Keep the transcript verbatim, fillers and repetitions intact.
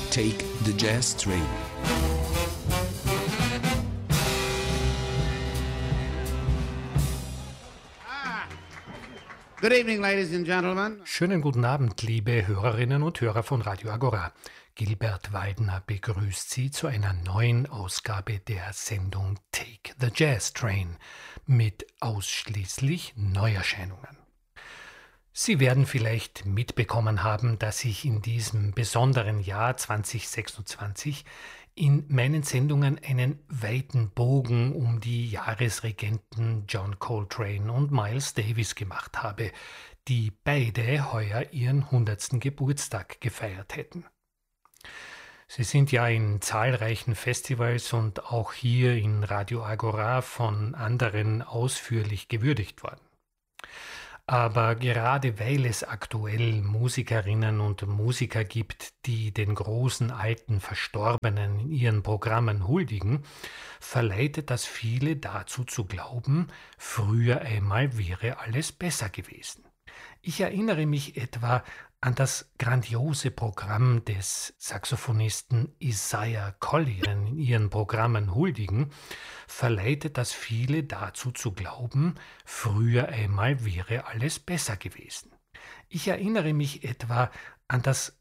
Take the Jazz Train. Good evening, ladies and gentlemen. Schönen guten Abend, liebe Hörerinnen und Hörer von Radio Agora. Gilbert Waldner begrüßt Sie zu einer neuen Ausgabe der Sendung Take the Jazz Train mit ausschließlich Neuerscheinungen. Sie werden vielleicht mitbekommen haben, dass ich in diesem besonderen Jahr zwanzig sechsundzwanzig in meinen Sendungen einen weiten Bogen um die Jahresregenten John Coltrane und Miles Davis gemacht habe, die beide heuer ihren hundertsten Geburtstag gefeiert hätten. Sie sind ja in zahlreichen Festivals und auch hier in Radio Agora von anderen ausführlich gewürdigt worden. Aber gerade weil es aktuell Musikerinnen und Musiker gibt, die den großen alten Verstorbenen in ihren Programmen huldigen, verleitet das viele dazu zu glauben, früher einmal wäre alles besser gewesen. Ich erinnere mich etwa an das grandiose Programm des Saxophonisten Isaiah Collier in ihren Programmen huldigen, verleitet das viele dazu zu glauben, früher einmal wäre alles besser gewesen. Ich erinnere mich etwa an das